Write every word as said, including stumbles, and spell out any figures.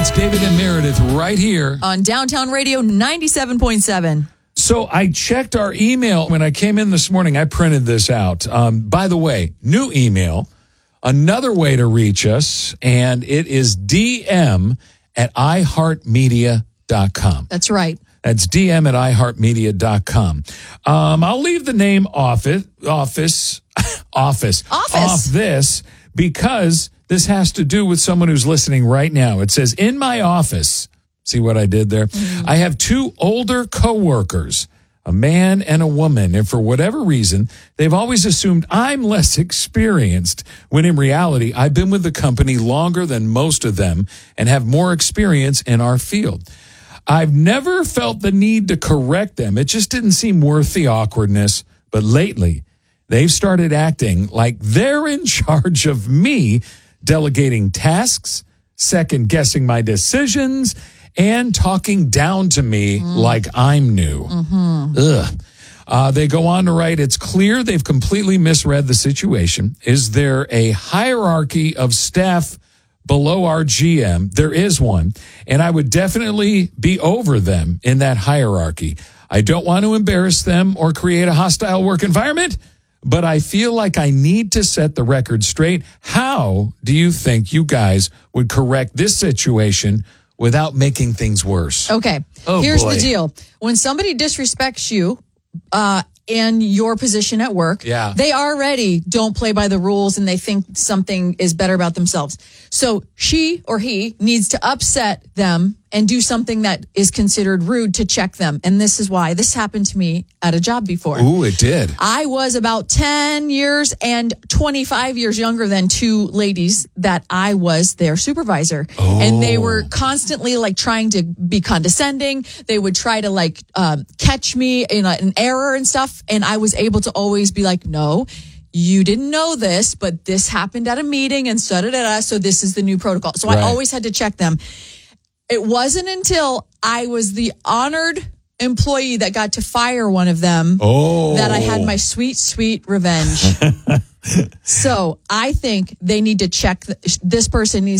It's David and Meredith right here on Downtown Radio ninety-seven point seven. So I checked our email when I came in this morning. I printed this out. Um, by the way, new email, another way to reach us, and it is D M at i heart media dot com. That's right. That's D M at i heart media dot com. Um, I'll leave the name office, office, office, office off this because this has to do with someone who's listening right now. It says, in my office, see what I did there? Mm-hmm. I have two older coworkers, a man and a woman, and for whatever reason, they've always assumed I'm less experienced, when in reality, I've been with the company longer than most of them and have more experience in our field. I've never felt the need to correct them. It just didn't seem worth the awkwardness. But lately, they've started acting like they're in charge of me, delegating tasks, second-guessing my decisions, and talking down to me mm. like I'm new. Mm-hmm. Ugh. Uh, they go on to write, it's clear they've completely misread the situation. Is there a hierarchy of staff below our G M? There is one, and I would definitely be over them in that hierarchy. I don't want to embarrass them or create a hostile work environment, but I feel like I need to set the record straight. How do you think you guys would correct this situation without making things worse? Okay, oh, here's boy. the deal. When somebody disrespects you, uh, in your position at work, yeah. they already don't play by the rules and they think something is better about themselves. So she or he needs to upset them and do something that is considered rude to check them. And this is why this happened to me at a job before. Ooh, it did. I was about ten years and twenty-five years younger than two ladies that I was their supervisor. Oh. And they were constantly like trying to be condescending. They would try to like um, catch me in a, an error and stuff. And I was able to always be like, no, you didn't know this, but this happened at a meeting and so did us. So this is the new protocol. So right. I always had to check them. It wasn't until I was the honored employee that got to fire one of them oh. that I had my sweet, sweet revenge. So I think they need to check. This person needs